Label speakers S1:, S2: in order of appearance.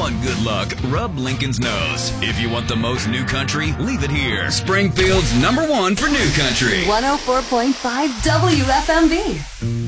S1: want good luck, rub Lincoln's nose. If you want the most new country, leave it here. Springfield's #1 for new country.
S2: 104.5 WFMB.